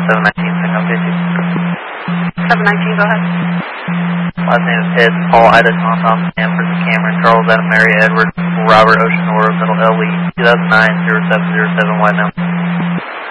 719, can I help you? 719, go ahead. Last name is Ed, Paul, Ida, Tom, Tom, Stanford, Cameron, Charles, Adam, Mary, Edward, Robert, Ocean, Aura, Middle, LE, 2009-0707, White Mountain.